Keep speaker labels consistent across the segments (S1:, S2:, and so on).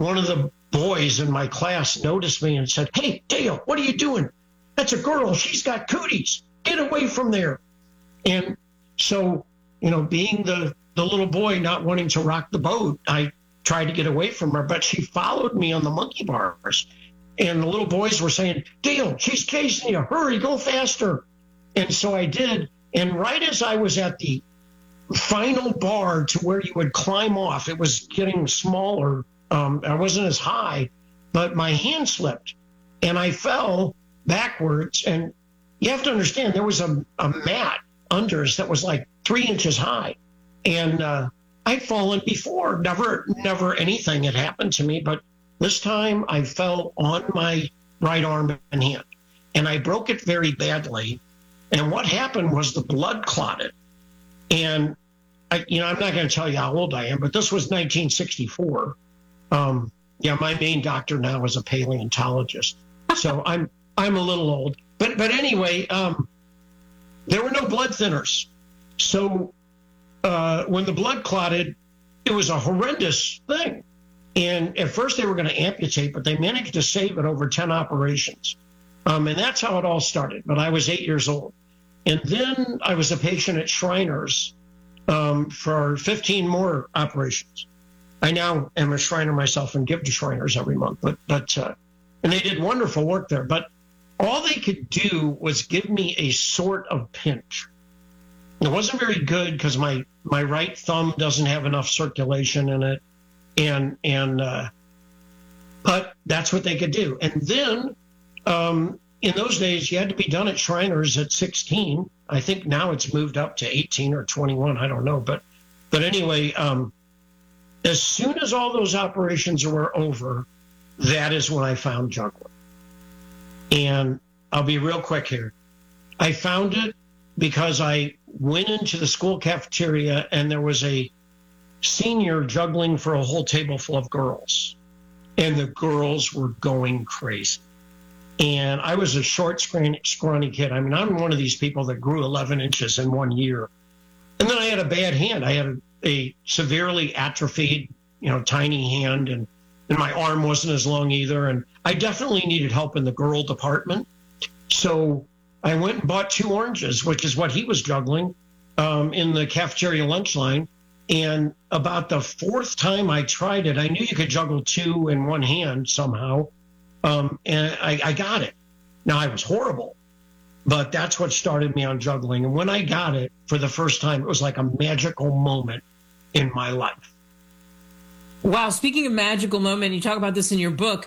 S1: one of the boys in my class noticed me and said, "Hey, Dale, what are you doing? That's a girl. She's got cooties. Get away from there." And so, being the little boy not wanting to rock the boat, I tried to get away from her, but she followed me on the monkey bars. And the little boys were saying, "Dale, she's chasing you. Hurry, go faster." And so I did. And right as I was at the final bar to where you would climb off, it was getting smaller. I wasn't as high, but my hand slipped and I fell backwards. And you have to understand, there was a mat under us that was like 3 inches high. And I'd fallen before. Never anything had happened to me. But this time I fell on my right arm and hand. And I broke it very badly. And what happened was the blood clotted. And, I'm not going to tell you how old I am, but this was 1964. My main doctor now is a paleontologist. So I'm a little old. But anyway, there were no blood thinners. So when the blood clotted, it was a horrendous thing. And at first they were going to amputate, but they managed to save it over 10 operations. And that's how it all started. But I was 8 years old. And then I was a patient at Shriners for 15 more operations. I now am a Shriner myself and give to Shriners every month. But and they did wonderful work there. But all they could do was give me a sort of pinch. It wasn't very good because my right thumb doesn't have enough circulation in it. But that's what they could do. And then in those days, you had to be done at Shriners at 16. I think now it's moved up to 18 or 21. I don't know. But anyway, as soon as all those operations were over, that is when I found juggling. And I'll be real quick here. I found it because I went into the school cafeteria and there was a senior juggling for a whole table full of girls. And the girls were going crazy. And I was a short, scrawny kid. I mean, I'm one of these people that grew 11 inches in 1 year. And then I had a bad hand. I had a severely atrophied, tiny hand, and my arm wasn't as long either. And I definitely needed help in the girl department. So I went and bought 2 oranges, which is what he was juggling in the cafeteria lunch line. And about the 4th time I tried it, I knew you could juggle 2 in one hand somehow. And I got it. Now, I was horrible, but that's what started me on juggling. And when I got it for the first time, it was like a magical moment in my life.
S2: Wow. Speaking of magical moment, you talk about this in your book.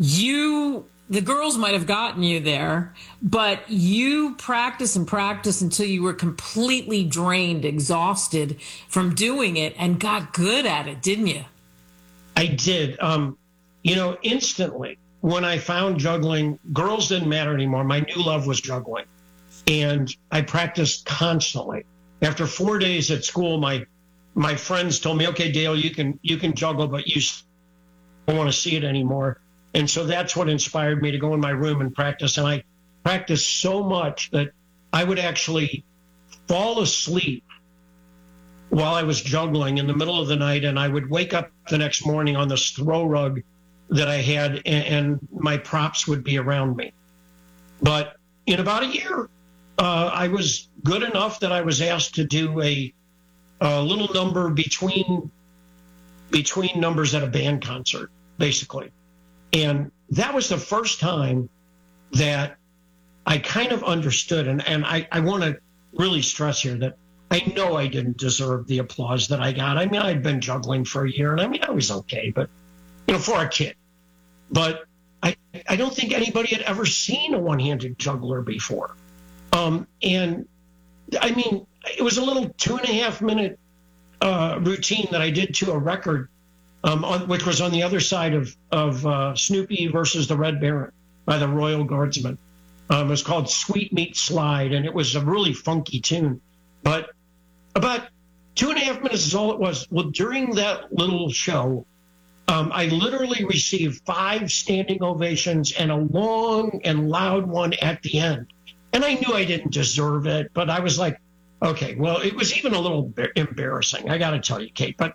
S2: The girls might have gotten you there, but you practiced and practiced until you were completely drained, exhausted from doing it, and got good at it, didn't you?
S1: I did. Instantly. When I found juggling, girls didn't matter anymore. My new love was juggling. And I practiced constantly. After 4 days at school, my friends told me, "Okay, Dale, you can juggle, but you don't want to see it anymore." And so that's what inspired me to go in my room and practice. And I practiced so much that I would actually fall asleep while I was juggling in the middle of the night. And I would wake up the next morning on this throw rug that I had, and my props would be around me. But in about a year, I was good enough that I was asked to do a little number between numbers at a band concert, basically. And that was the first time that I kind of understood. And I want to really stress here that I know I didn't deserve the applause that I got. I mean, I'd been juggling for a year, and I was okay, but for a kid. But I don't think anybody had ever seen a one-handed juggler before. And I mean, it was a little 2.5-minute routine that I did to a record, which was on the other side of Snoopy versus the Red Baron by the Royal Guardsmen. It was called Sweet Meat Slide, and it was a really funky tune. But about 2.5 minutes is all it was. Well, during that little show, I literally received 5 standing ovations and a long and loud one at the end. And I knew I didn't deserve it, but I was like, okay, well, it was even a little embarrassing, I got to tell you, Kate. But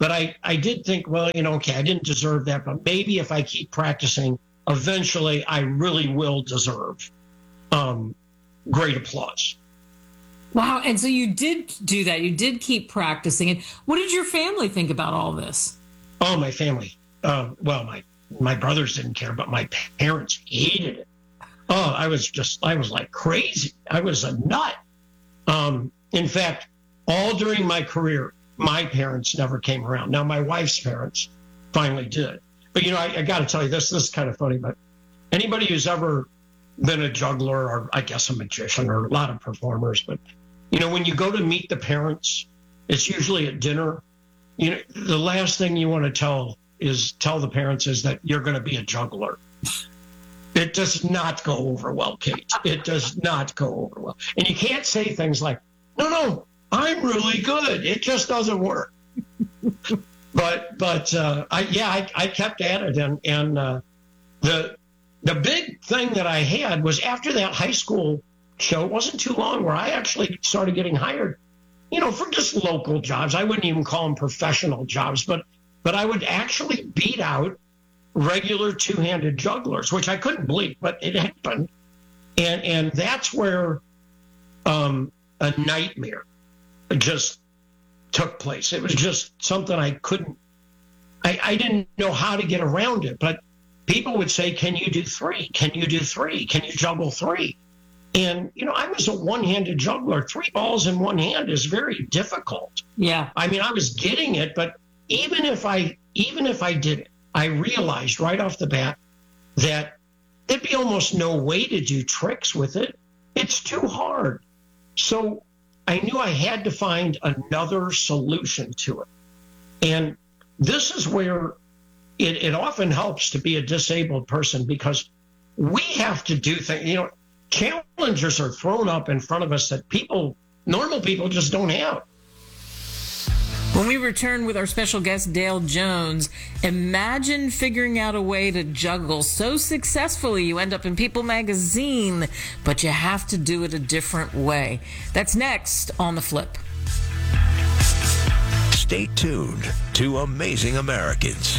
S1: But I did think, well, okay, I didn't deserve that, but maybe if I keep practicing, eventually I really will deserve great applause.
S2: Wow. And so you did do that. You did keep practicing. And what did your family think about all this?
S1: Oh, my family. Well, my brothers didn't care, but my parents hated it. Oh, I was like crazy. I was a nut. In fact, all during my career, my parents never came around. Now, my wife's parents finally did. But, I got to tell you, this is kind of funny, but anybody who's ever been a juggler or I guess a magician or a lot of performers, but, when you go to meet the parents, it's usually at dinner. The last thing you want to tell the parents is that you're going to be a juggler. It does not go over well, Kate. It does not go over well. And you can't say things like, no, I'm really good. It just doesn't work. But I kept at it. And the big thing that I had was after that high school show, it wasn't too long where I actually started getting hired, for just local jobs. I wouldn't even call them professional jobs, but I would actually beat out regular two-handed jugglers, which I couldn't believe, but it happened. And that's where a nightmare just took place. It was just something I didn't know how to get around it, but people would say, can you do three? Can you do three? Can you juggle three? And, I was a one-handed juggler. 3 balls in one hand is very difficult.
S2: Yeah.
S1: I mean, I was getting it, but even if I did it, I realized right off the bat that there'd be almost no way to do tricks with it. It's too hard. So I knew I had to find another solution to it. And this is where it often helps to be a disabled person, because we have to do things, challenges are thrown up in front of us that normal people just don't have.
S2: When we return with our special guest, Dale Jones, imagine figuring out a way to juggle so successfully you end up in People magazine, but you have to do it a different way. That's next on The Flip.
S3: Stay tuned to Amazing Americans.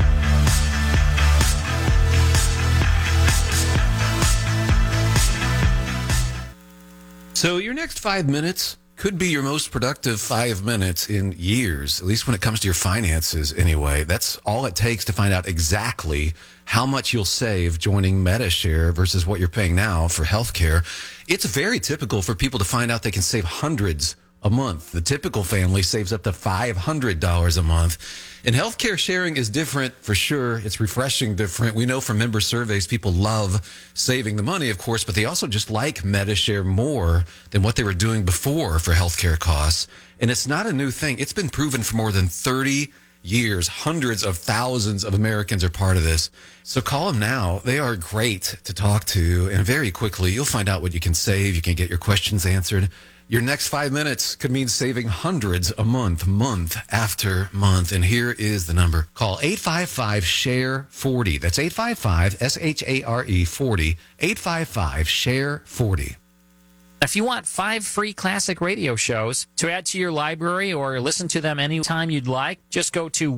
S4: So your next 5 minutes could be your most productive 5 minutes in years, at least when it comes to your finances anyway. That's all it takes to find out exactly how much you'll save joining Medi-Share versus what you're paying now for healthcare. It's very typical for people to find out they can save hundreds a month. The typical family saves up to $500 a month. And healthcare sharing is different for sure. It's refreshing different. We know from member surveys, people love saving the money, of course, but they also just like Medi-Share more than what they were doing before for healthcare costs. And it's not a new thing. It's been proven for more than 30 years. Hundreds of thousands of Americans are part of this. So call them now. They are great to talk to. And very quickly, you'll find out what you can save. You can get your questions answered. Your next 5 minutes could mean saving hundreds a month, month after month. And here is the number. Call 855-SHARE-40. That's 855-SHARE-40. 855-SHARE-40.
S5: If you want 5 free classic radio shows to add to your library or listen to them anytime you'd like, just go to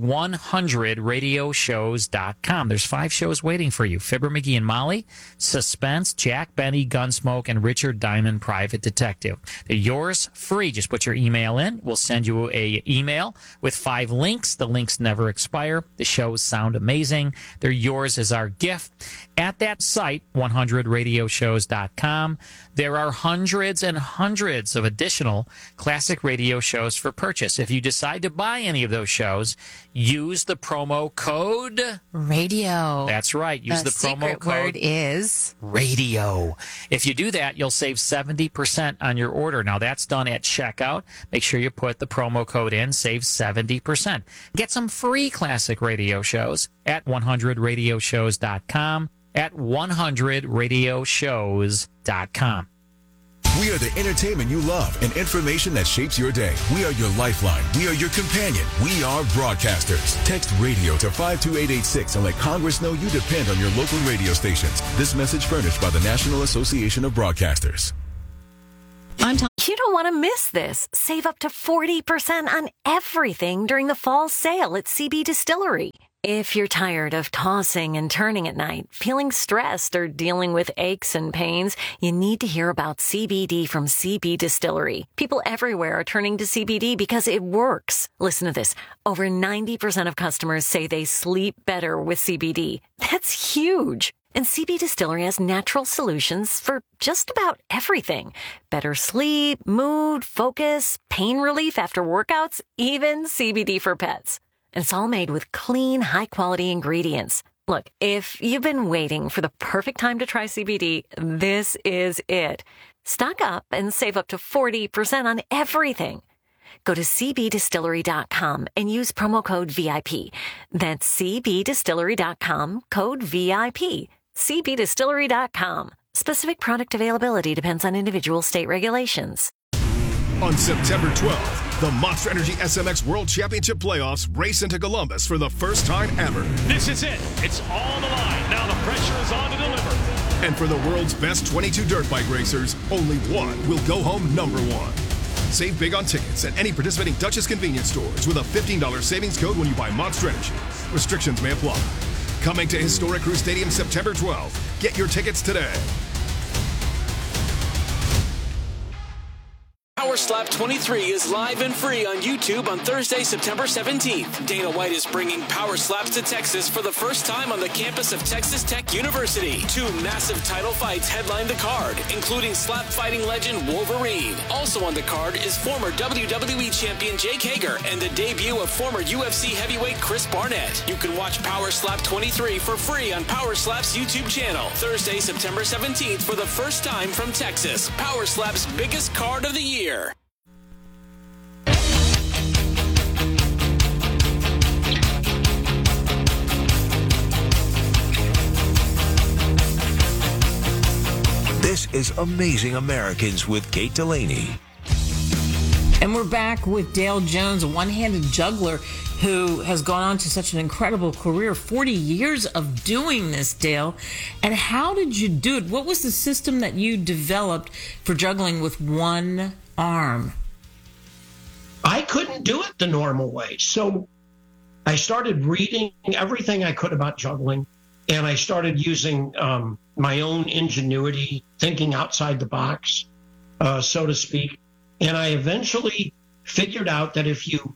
S5: 100radioshows.com. There's 5 shows waiting for you. Fibber McGee and Molly, Suspense, Jack Benny, Gunsmoke, and Richard Diamond, Private Detective. They're yours free. Just put your email in. We'll send you an email with 5 links. The links never expire. The shows sound amazing. They're yours as our gift. At that site, 100radioshows.com, there are hundreds and hundreds of additional classic radio shows for purchase. If you decide to buy any of those shows, use the promo code
S6: radio.
S5: That's right. Use the promo code.
S6: Word is
S5: radio. If you do that, you'll save 70% on your order. Now, that's done at checkout. Make sure you put the promo code in, save 70%. Get some free classic radio shows at 100radioshows.com, at 100radioshows.com.
S7: We are the entertainment you love and information that shapes your day. We are your lifeline. We are your companion. We are broadcasters. Text radio to 52886 and let Congress know you depend on your local radio stations. This message furnished by the National Association of Broadcasters.
S6: You don't
S8: don't want to miss this. Save up to 40% on everything during the fall sale at CB Distillery. If you're tired of tossing and turning at night, feeling stressed, or dealing with aches and pains, you need to hear about CBD from CB Distillery. People everywhere are turning to CBD because it works. Listen to this. Over 90% of customers say they sleep better with CBD. That's huge. And CB Distillery has natural solutions for just about everything. Better sleep, mood, focus, pain relief after workouts, even CBD for pets. And it's all made with clean, high-quality ingredients. Look, if you've been waiting for the perfect time to try CBD, this is it. Stock up and save up to 40% on everything. Go to cbdistillery.com and use promo code VIP. That's cbdistillery.com, code VIP. cbdistillery.com. Specific product availability depends on individual state regulations.
S9: On September 12th, the Monster Energy SMX World Championship Playoffs race into Columbus for the first time ever.
S10: This is it. It's all on the line. Now the pressure is on to deliver.
S9: And for the world's best 22 dirt bike racers, only one will go home number one. Save big on tickets at any participating Duchess convenience stores with a $15 savings code when you buy Monster Energy. Restrictions may apply. Coming to Historic Crew Stadium September 12th. Get your tickets today.
S11: Power Slap 23 is live and free on YouTube on Thursday, September 17th. Dana White is bringing Power Slaps to Texas for the first time on the campus of Texas Tech University. 2 massive title fights headline the card, including slap fighting legend Wolverine. Also on the card is former WWE champion Jake Hager and the debut of former UFC heavyweight Chris Barnett. You can watch Power Slap 23 for free on Power Slap's YouTube channel. Thursday, September 17th for the first time from Texas. Power Slap's biggest card of the year.
S3: This is Amazing Americans with Kate Delaney.
S2: And we're back with Dale Jones, a one-handed juggler who has gone on to such an incredible career, 40 years of doing this, Dale. And how did you do it? What was the system that you developed for juggling with one arm?
S1: I couldn't do it the normal way. So I started reading everything I could about juggling, and I started using my own ingenuity, thinking outside the box, so to speak. And I eventually figured out that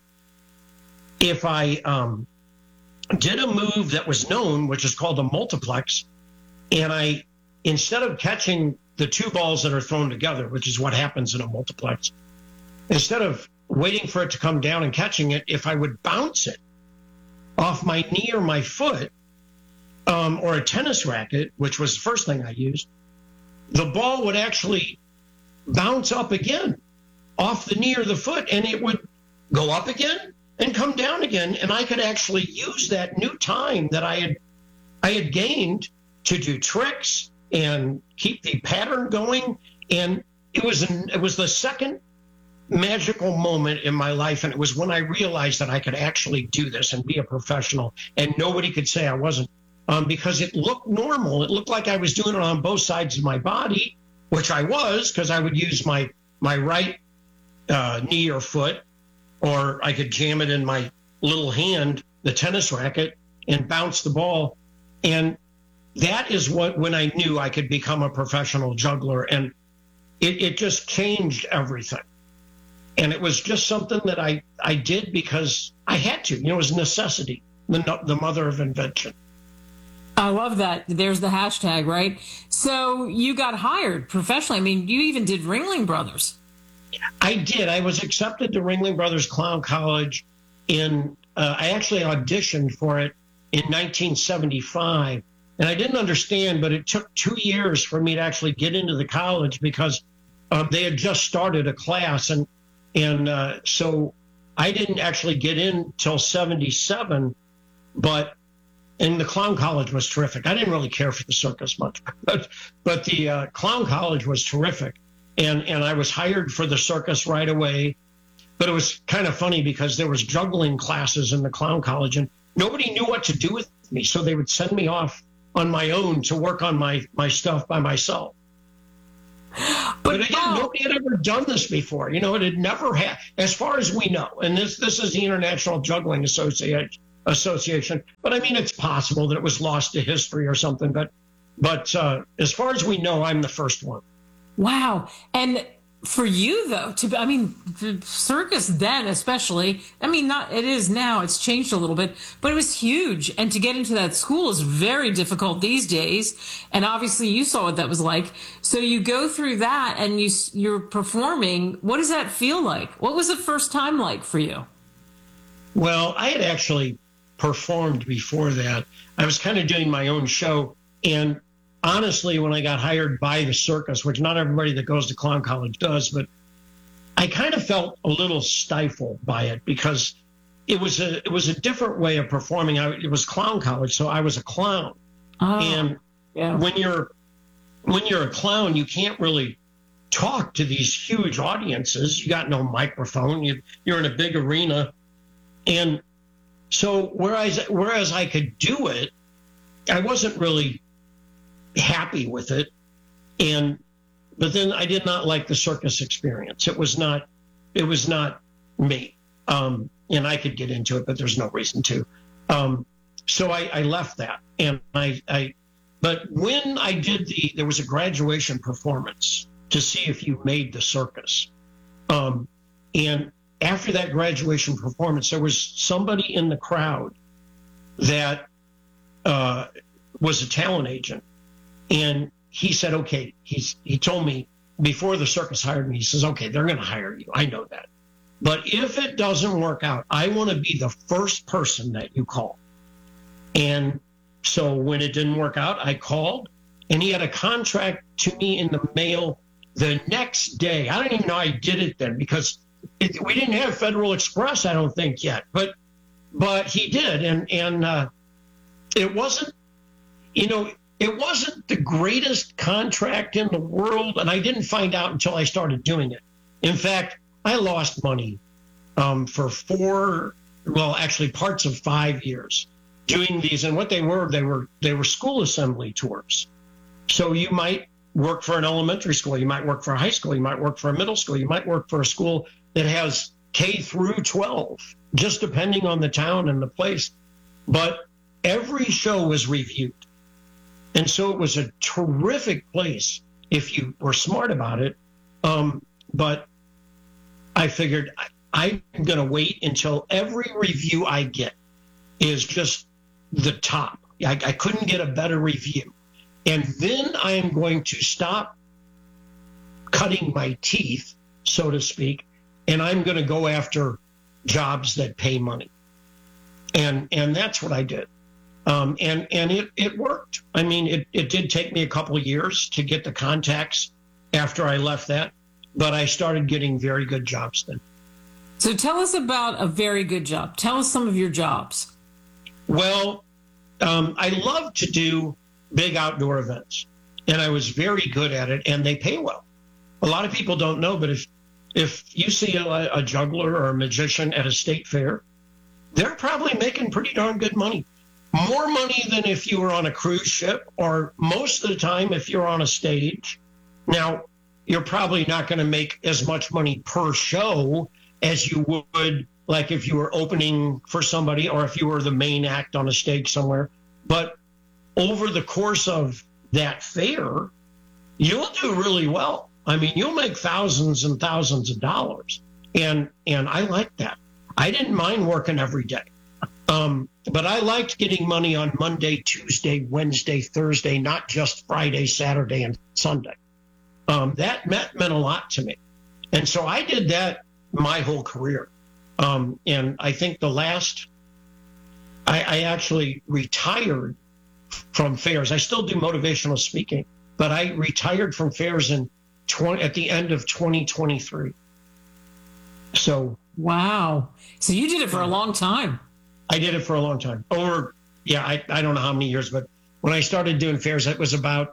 S1: if I did a move that was known, which is called a multiplex, and instead of catching the 2 balls that are thrown together, which is what happens in a multiplex, instead of waiting for it to come down and catching it, if I would bounce it off my knee or my foot, or a tennis racket, which was the first thing I used, the ball would actually bounce up again off the knee or the foot, and it would go up again and come down again. And I could actually use that new time that I had gained to do tricks and keep the pattern going. And it was the second magical moment in my life, and it was when I realized that I could actually do this and be a professional, and nobody could say I wasn't, because it looked normal. It looked like I was doing it on both sides of my body, which I was, because I would use my right knee or foot, or I could jam it in my little hand, the tennis racket, and bounce the ball. And that is when I knew I could become a professional juggler, and it just changed everything. And it was just something that I did because I had to. It was necessity, the mother of invention.
S2: I love that. There's the hashtag, right? So you got hired professionally. I mean, you even did Ringling Brothers.
S1: I did. I was accepted to Ringling Brothers Clown College I actually auditioned for it in 1975. And I didn't understand, but it took 2 years for me to actually get into the college because they had just started a class. And so I didn't actually get in till 77, and the Clown College was terrific. I didn't really care for the circus much, but the Clown College was terrific. And I was hired for the circus right away. But it was kind of funny because there was juggling classes in the Clown College, and nobody knew what to do with me. So they would send me off on my own to work on my stuff by myself. But again, nobody had ever done this before. You know, it had never had, as far as we know. And this is the International Juggling Association. But I mean, it's possible that it was lost to history or something. But as far as we know, I'm the first one.
S2: Wow. And for you, though, the circus then especially, it is now, it's changed a little bit, but it was huge. And to get into that school is very difficult these days. And obviously you saw what that was like. So you go through that and you're performing. What does that feel like? What was the first time like for you?
S1: Well, I had actually performed before that. I was kind of doing my own show. And honestly, when I got hired by the circus, which not everybody that goes to clown college does, but I kind of felt a little stifled by it because it was a different way of performing. It was clown college, so I was a clown. Oh, and yeah. When you're a clown, you can't really talk to these huge audiences. You got no microphone. You're in a big arena, and so whereas I could do it, I wasn't really happy with it. But then I did not like the circus experience. It was not me. And I could get into it, but there's no reason to. So I left that. And but when I did there was a graduation performance to see if you made the circus. And after that graduation performance, there was somebody in the crowd that was a talent agent. And he said, okay, he told me before the circus hired me, he says, okay, they're going to hire you. I know that. But if it doesn't work out, I want to be the first person that you call. And so when it didn't work out, I called, and he had a contract to me in the mail the next day. I don't even know I did it then because we didn't have Federal Express, I don't think yet. But he did. And it wasn't, it wasn't the greatest contract in the world, and I didn't find out until I started doing it. In fact, I lost money for parts of 5 years doing these. And what they were school assembly tours. So you might work for an elementary school, you might work for a high school, you might work for a middle school, you might work for a school that has K through 12, just depending on the town and the place. But every show was reviewed. And so it was a terrific place if you were smart about it. But I figured I'm going to wait until every review I get is just the top. I couldn't get a better review. And then I am going to stop cutting my teeth, so to speak, and I'm going to go after jobs that pay money. And that's what I did. And it worked. I mean, it did take me a couple of years to get the contacts after I left that, but I started getting very good jobs then.
S2: So tell us about a very good job. Tell us some of your jobs.
S1: Well, I love to do big outdoor events, and I was very good at it, and they pay well. A lot of people don't know, but if you see a juggler or a magician at a state fair, they're probably making pretty darn good money. More money than if you were on a cruise ship, or most of the time if you're on a stage. Now, you're probably not going to make as much money per show as you would like if you were opening for somebody or if you were the main act on a stage somewhere. But over the course of that fair, you'll do really well. I mean, you'll make thousands and thousands of dollars. And I like that. I didn't mind working every day. But I liked getting money on Monday, Tuesday, Wednesday, Thursday, not just Friday, Saturday, and Sunday. That meant a lot to me. And so I did that my whole career. And I think I actually retired from fairs. I still do motivational speaking, but I retired from fairs at the end of 2023. So.
S2: Wow. So you did it for a long time.
S1: I did it for a long time. I don't know how many years, but when I started doing fairs, it was about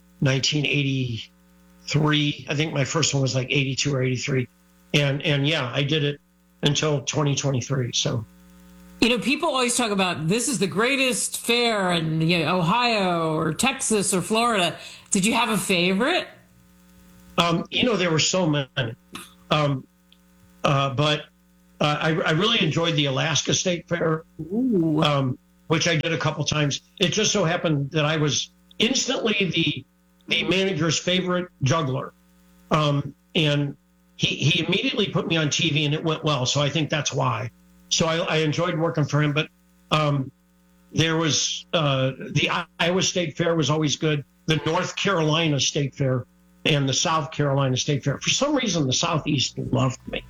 S1: 1983. I think my first one was like 82 or 83. And yeah, I did it until 2023. So,
S2: people always talk about this is the greatest fair in Ohio or Texas or Florida. Did you have a favorite?
S1: There were so many. But I really enjoyed the Alaska State Fair, which I did a couple times. It just so happened that I was instantly the manager's favorite juggler. And he immediately put me on TV, and it went well. So I think that's why. So I enjoyed working for him. But there was the Iowa State Fair was always good. The North Carolina State Fair and the South Carolina State Fair. For some reason, the Southeast loved me.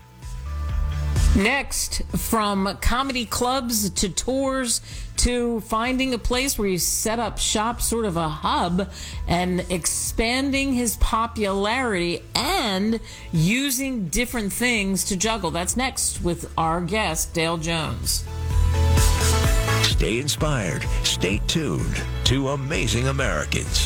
S2: Next, from comedy clubs to tours to finding a place where you set up shop, sort of a hub, and expanding his popularity and using different things to juggle. That's next with our guest, Dale Jones.
S3: Stay inspired. Stay tuned to Amazing Americans.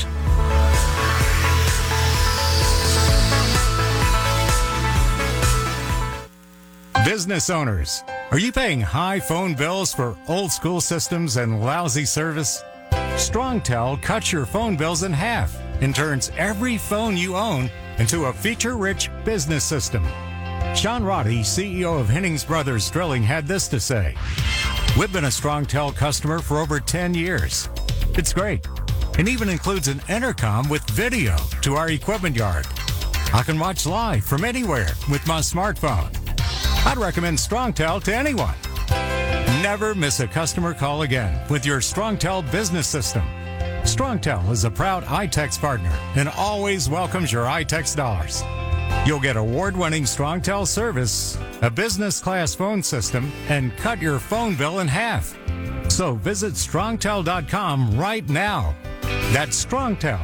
S12: Business owners, are you paying high phone bills for old school systems and lousy service? StrongTel cuts your phone bills in half and turns every phone you own into a feature-rich business system. Sean Roddy, CEO of Hennings Brothers Drilling, had this to say. We've been a StrongTel customer for over 10 years. It's great. It even includes an intercom with video to our equipment yard. I can watch live from anywhere with my smartphone. I'd recommend StrongTel to anyone. Never miss a customer call again with your StrongTel business system. StrongTel is a proud iTex partner and always welcomes your iTex dollars. You'll get award-winning StrongTel service, a business-class phone system, and cut your phone bill in half. So visit StrongTel.com right now. That's StrongTel,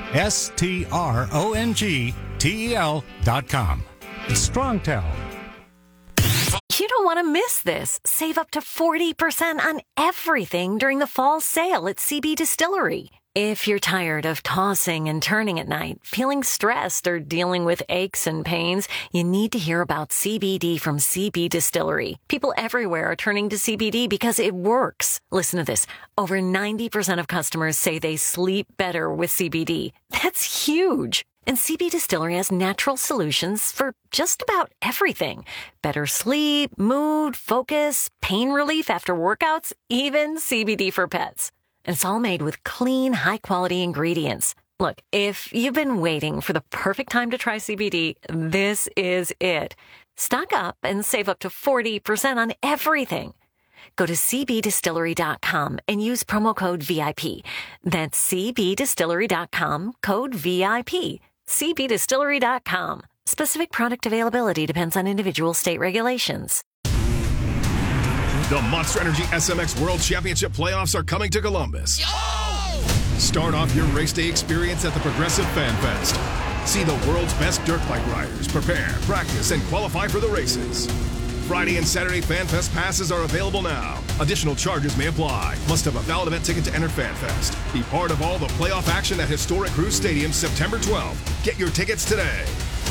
S12: StrongTel.com. StrongTel.
S8: You don't want to miss this. Save up to 40% on everything during the fall sale at CB Distillery. If you're tired of tossing and turning at night, feeling stressed, or dealing with aches and pains, you need to hear about CBD from CB Distillery. People everywhere are turning to CBD because it works. Listen to this. Over 90% of customers say they sleep better with CBD. That's huge. And CB Distillery has natural solutions for just about everything. Better sleep, mood, focus, pain relief after workouts, even CBD for pets. And it's all made with clean, high-quality ingredients. Look, if you've been waiting for the perfect time to try CBD, this is it. Stock up and save up to 40% on everything. Go to cbdistillery.com and use promo code VIP. That's cbdistillery.com, code VIP. cbdistillery.com. Specific product availability depends on individual state regulations.
S9: The Monster Energy SMX World Championship playoffs are coming to Columbus. Start off your race day experience at the Progressive Fan Fest. See the world's best dirt bike riders prepare, practice, and qualify for the races. Friday and Saturday Fan Fest passes are available now. Additional charges may apply. Must have a valid event ticket to enter Fan Fest. Be part of all the playoff action at historic Cruise Stadium September 12th. Get your tickets today.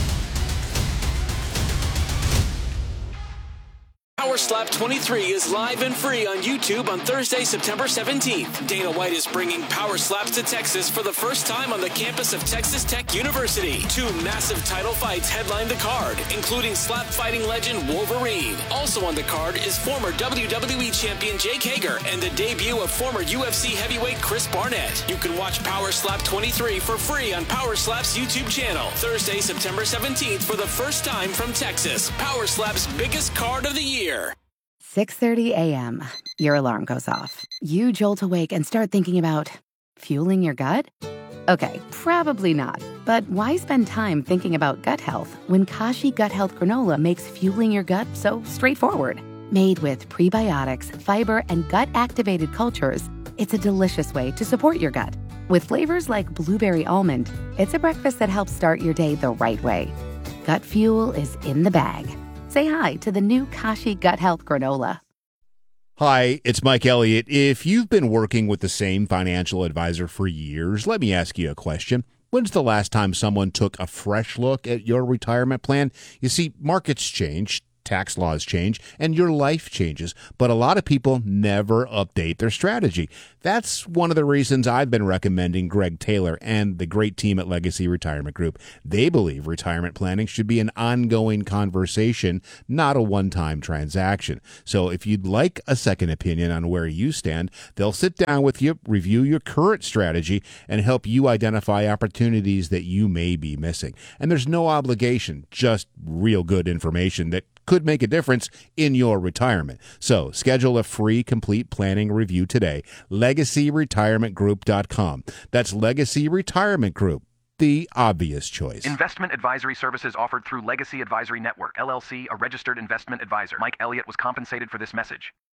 S11: Power Slap 23 is live and free on YouTube on Thursday, September 17th. Dana White is bringing Power Slaps to Texas for the first time on the campus of Texas Tech University. 2 massive title fights headline the card, including slap fighting legend Wolverine. Also on the card is former WWE champion Jake Hager and the debut of former UFC heavyweight Chris Barnett. You can watch Power Slap 23 for free on Power Slap's YouTube channel. Thursday, September 17th for the first time from Texas. Power Slap's biggest card of the year.
S6: 6:30 a.m. Your alarm goes off. You jolt awake and start thinking about fueling your gut? Okay, probably not. But why spend time thinking about gut health when Kashi Gut Health Granola makes fueling your gut so straightforward? Made with prebiotics, fiber, and gut-activated cultures, it's a delicious way to support your gut. With flavors like blueberry almond, it's a breakfast that helps start your day the right way. Gut fuel is in the bag. Say hi to the new Kashi Gut Health Granola.
S13: Hi, it's Mike Elliott. If you've been working with the same financial advisor for years, let me ask you a question. When's the last time someone took a fresh look at your retirement plan? You see, markets change, tax laws change and your life changes, but a lot of people never update their strategy. That's one of the reasons I've been recommending Greg Taylor and the great team at Legacy Retirement Group. They believe retirement planning should be an ongoing conversation, not a one-time transaction. So if you'd like a second opinion on where you stand, they'll sit down with you, review your current strategy, and help you identify opportunities that you may be missing. And there's no obligation, just real good information that could make a difference in your retirement. So schedule a free complete planning review today. LegacyRetirementGroup.com. That's Legacy Retirement Group, the obvious choice.
S14: Investment advisory services offered through Legacy Advisory Network, LLC, a registered investment advisor. Mike Elliott was compensated for this message.